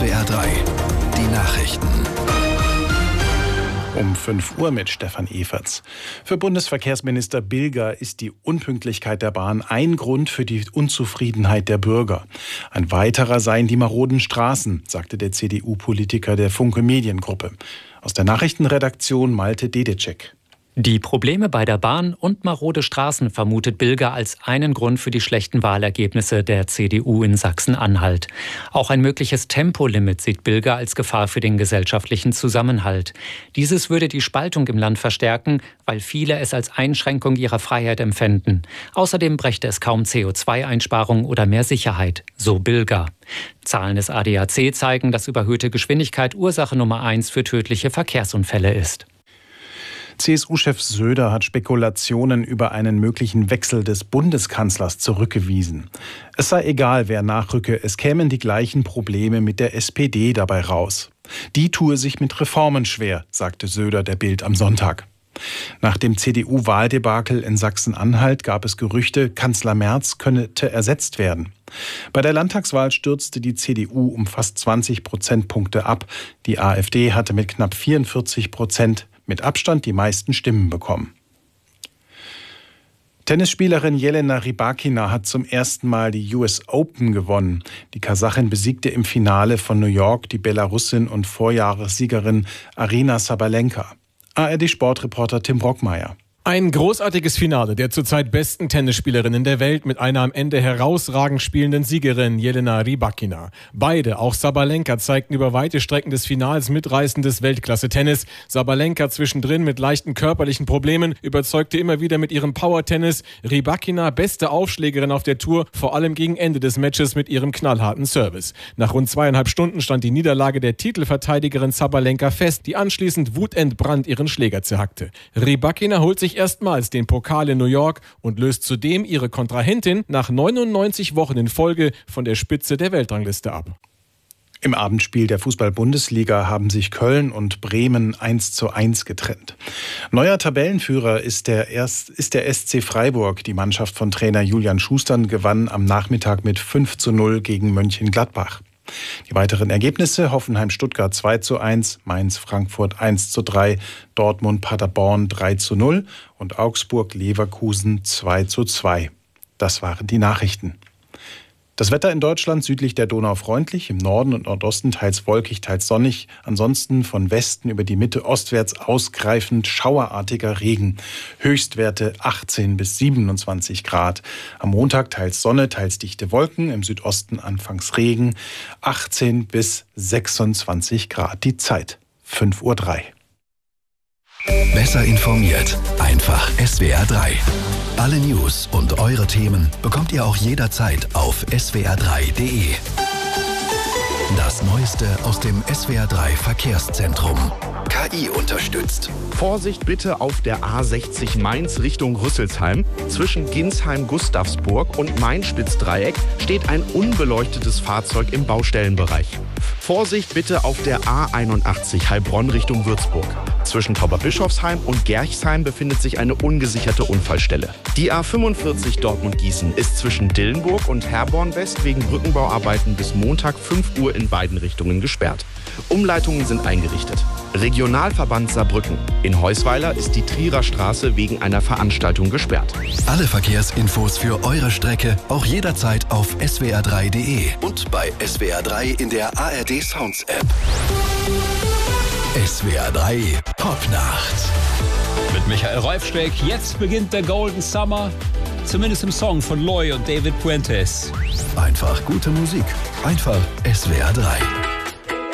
SWR 3, die Nachrichten. Um 5 Uhr mit Stefan Everts. Für Bundesverkehrsminister Bilger ist die Unpünktlichkeit der Bahn ein Grund für die Unzufriedenheit der Bürger. Ein weiterer seien die maroden Straßen, sagte der CDU-Politiker der Funke Mediengruppe. Aus der Nachrichtenredaktion Malte Dedecek. Die Probleme bei der Bahn und marode Straßen vermutet Bilger als einen Grund für die schlechten Wahlergebnisse der CDU in Sachsen-Anhalt. Auch ein mögliches Tempolimit sieht Bilger als Gefahr für den gesellschaftlichen Zusammenhalt. Dieses würde die Spaltung im Land verstärken, weil viele es als Einschränkung ihrer Freiheit empfänden. Außerdem brächte es kaum CO2-Einsparung oder mehr Sicherheit, so Bilger. Zahlen des ADAC zeigen, dass überhöhte Geschwindigkeit Ursache Nummer 1 für tödliche Verkehrsunfälle ist. CSU-Chef Söder hat Spekulationen über einen möglichen Wechsel des Bundeskanzlers zurückgewiesen. Es sei egal, wer nachrücke, es kämen die gleichen Probleme mit der SPD dabei raus. Die tue sich mit Reformen schwer, sagte Söder der Bild am Sonntag. Nach dem CDU-Wahldebakel in Sachsen-Anhalt gab es Gerüchte, Kanzler Merz könnte ersetzt werden. Bei der Landtagswahl stürzte die CDU um fast 20 Prozentpunkte ab. Die AfD hatte mit knapp 44% mit Abstand die meisten Stimmen bekommen. Tennisspielerin Jelena Rybakina hat zum ersten Mal die US Open gewonnen. Die Kasachin besiegte im Finale von New York die Belarusin und Vorjahressiegerin Aryna Sabalenka. ARD-Sportreporter Tim Brockmeier. Ein großartiges Finale der zurzeit besten Tennisspielerinnen der Welt mit einer am Ende herausragend spielenden Siegerin Jelena Rybakina. Beide, auch Sabalenka, zeigten über weite Strecken des Finals mitreißendes Weltklasse-Tennis. Sabalenka zwischendrin mit leichten körperlichen Problemen, überzeugte immer wieder mit ihrem Power-Tennis. Rybakina, beste Aufschlägerin auf der Tour, vor allem gegen Ende des Matches mit ihrem knallharten Service. Nach rund 2,5 Stunden stand die Niederlage der Titelverteidigerin Sabalenka fest, die anschließend wutentbrannt ihren Schläger zerhackte. Rybakina holt sich erstmals den Pokal in New York und löst zudem ihre Kontrahentin nach 99 Wochen in Folge von der Spitze der Weltrangliste ab. Im Abendspiel der Fußball-Bundesliga haben sich Köln und Bremen 1:1 getrennt. Neuer Tabellenführer ist der SC Freiburg. Die Mannschaft von Trainer Julian Schuster gewann am Nachmittag mit 5:0 gegen Mönchengladbach. Die weiteren Ergebnisse: Hoffenheim-Stuttgart 2:1, Mainz-Frankfurt 1:3, Dortmund-Paderborn 3:0 und Augsburg-Leverkusen 2:2. Das waren die Nachrichten. Das Wetter in Deutschland: südlich der Donau freundlich, im Norden und Nordosten teils wolkig, teils sonnig. Ansonsten von Westen über die Mitte ostwärts ausgreifend schauerartiger Regen. Höchstwerte 18 bis 27 Grad. Am Montag teils Sonne, teils dichte Wolken. Im Südosten anfangs Regen. 18 bis 26 Grad. Die Zeit 5:03 Uhr. Besser informiert, einfach SWR 3. Alle News und eure Themen bekommt ihr auch jederzeit auf swr3.de. Das Neueste aus dem SWR 3 Verkehrszentrum. KI unterstützt. Vorsicht bitte auf der A60 Mainz Richtung Rüsselsheim. Zwischen Ginsheim-Gustavsburg und Main-Spitz-Dreieck steht ein unbeleuchtetes Fahrzeug im Baustellenbereich. Vorsicht bitte auf der A81 Heilbronn Richtung Würzburg. Zwischen Tauberbischofsheim und Gerchsheim befindet sich eine ungesicherte Unfallstelle. Die A45 Dortmund-Gießen ist zwischen Dillenburg und Herborn West wegen Brückenbauarbeiten bis Montag 5 Uhr in beiden Richtungen gesperrt. Umleitungen sind eingerichtet. Regionalverband Saarbrücken. In Heusweiler ist die Trierer Straße wegen einer Veranstaltung gesperrt. Alle Verkehrsinfos für eure Strecke auch jederzeit auf swr3.de und bei SWR 3 in der ARD Sounds App. SWR 3 Popnacht. Mit Michael Reufsteck. Jetzt beginnt der Golden Summer. Zumindest im Song von Loy und David Puentes. Einfach gute Musik. Einfach SWR 3.